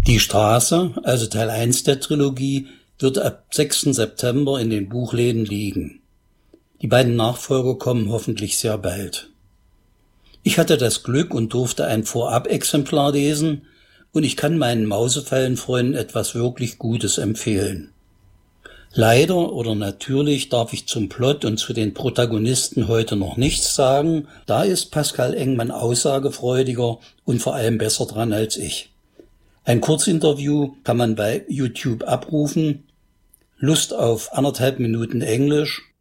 Die Straße, also Teil 1 der Trilogie, wird ab 6. September in den Buchläden liegen. Die beiden Nachfolger kommen hoffentlich sehr bald. Ich hatte das Glück und durfte ein Vorab-Exemplar lesen und ich kann meinen Mausefallenfreunden etwas wirklich Gutes empfehlen. Leider oder natürlich darf ich zum Plot und zu den Protagonisten heute noch nichts sagen, da ist Pascal Engmann aussagefreudiger und vor allem besser dran als ich. Ein Kurzinterview kann man bei YouTube abrufen. Lust auf 1,5 Minuten Englisch